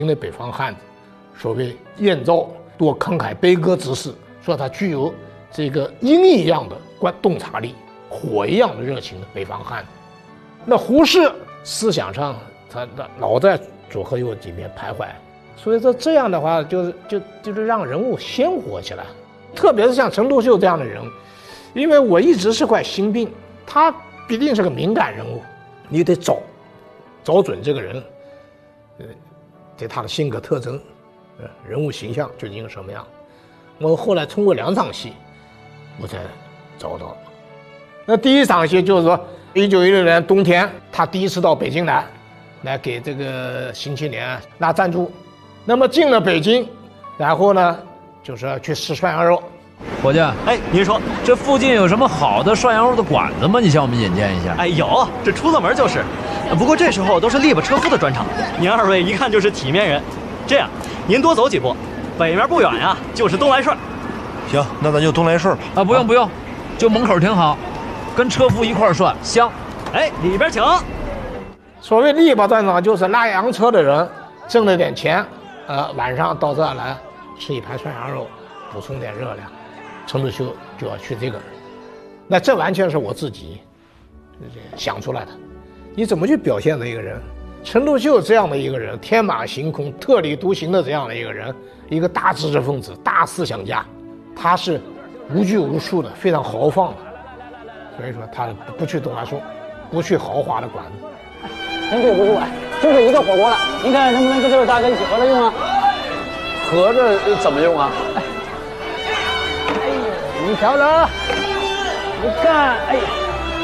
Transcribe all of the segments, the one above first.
因为北方汉子，所谓燕赵多慷慨悲歌之士，说他具有这个鹰一样的洞察力，火一样的热情的北方汉子。那胡适思想上他老在左和右里面徘徊，所以说这样的话就是让人物鲜活起来，特别是像陈独秀这样的人，因为我一直是块心病，他必定是个敏感人物，你得找准这个人，对他的性格特征，人物形象究竟是什么样。我后来通过2场戏，我才找到。那第一场戏就是说，1916年冬天，他第一次到北京来给这个《新青年》拉赞助。那么进了北京，然后呢，就是要去吃涮羊肉。 伙计， 哎，您说这附近有什么好的涮羊肉的馆子吗？你向我们引荐一下。 哎，有，这出了门就是。不过这时候都是力巴车夫的专场，您2位一看就是体面人。这样，您多走几步，北面不远呀，就是东来顺。 行，那咱就东来顺吧。 啊，不用，就门口挺好，跟车夫一块涮香。 哎，里边请。 所谓力巴专场，就是拉洋车的人挣了点钱，晚上到这儿来吃一盘涮羊肉，补充点热量。陈独秀就要去这个，那这完全是我自己想出来的。你怎么去表现的一个人？陈独秀这样的一个人，天马行空、特立独行的这样的一个人，一个大知识分子、大思想家，他是无拘无束的，非常豪放的。所以说他不去东来顺，不去豪华的馆子。 真对不住啊，就这一个火锅了，您看能不能跟这位大哥一起合着用啊？ 合着怎么用啊？ 哎呀，你瞧着，你看，哎呀，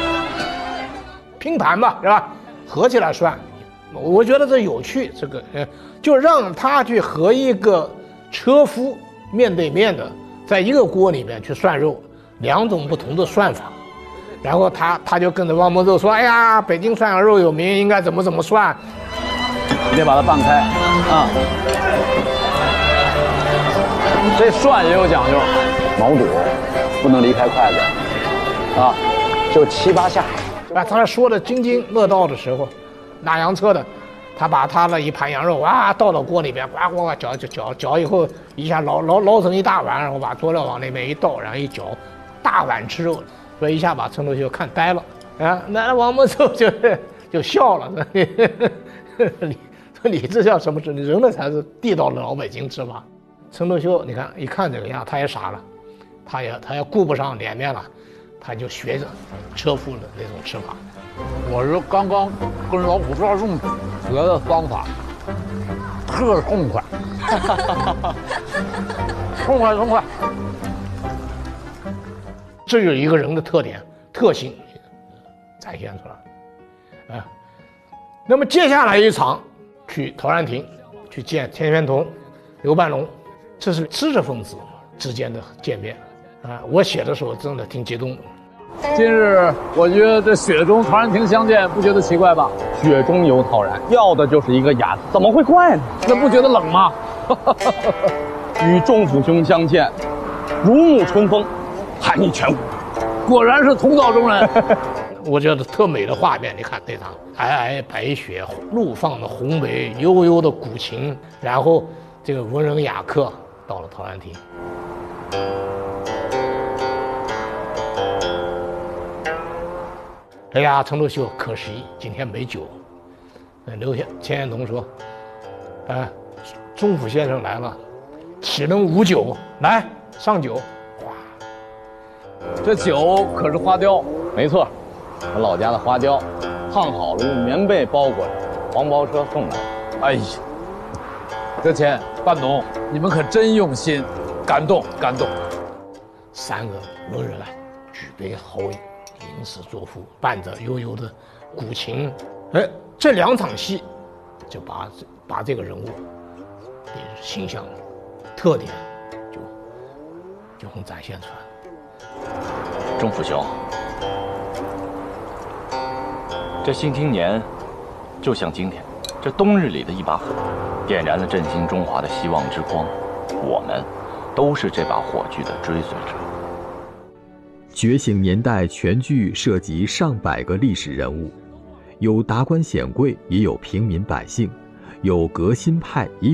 拼盘吧，是吧？合起来涮，我觉得这有趣。这个就让他去和一个车夫面对面的，在一个锅里面去涮肉，2种不同的涮法。然后他就跟着汪孟寿说：“哎呀，北京涮羊肉有名，应该怎么涮。” 你得把它拌开啊。这涮也有讲究，毛肚不能离开筷子啊，就7、8下。 他说的津津乐道的时候，拉洋车的，他把他的一盘羊肉倒到锅里边，呱搅以后，一下捞成一大碗，然后把佐料往那边一倒，然后一搅，大碗吃肉。所以一下把陈独秀看呆了啊！那王孟寿就笑了，你这叫什么吃？你人那才是地道的老北京吃法。陈独秀你看一看这个样，他也傻了，他也顾不上脸面了，他就学着车夫的那种吃法。 我是刚刚跟老虎抓粽子学的方法，特痛快，痛快。 这就是一个人的特点特性展现出来，那么接下来一场去陶然亭去见钱玄同、刘半龙，这是知识分子之间的见面我写的时候真的挺激动的。 今日我觉得这雪中陶然亭相见，不觉得奇怪吧？雪中有陶然，要的就是一个雅字，怎么会怪呢？那不觉得冷吗？与仲甫兄相见，如沐春风，寒意全无，果然是同道中人。 我觉得特美的画面，你看那场皑皑白雪，怒放的红梅，悠悠的古琴，然后这个文人雅客到了陶然亭。哎呀，陈独秀可惜今天没酒。钱玄同说：“仲甫先生来了，岂能无酒？来上酒。”哇， 这酒可是花雕，没错，我老家的花雕，烫好了用棉被包裹着，黄包车送来。哎呀，这钱半董，你们可真用心，感动。 3个文人举杯豪饮，吟诗作赋，伴着悠悠的古琴，这2场戏就把这个人物的形象特点就很展现出来。 仲甫兄，这新青年就像今天这冬日里的一把火，点燃了振兴中华的希望之光。我们都是这把火炬的追随者。 觉醒年代全剧涉及上百个历史人物，有达官显贵，也有平民百姓，有革新派，也有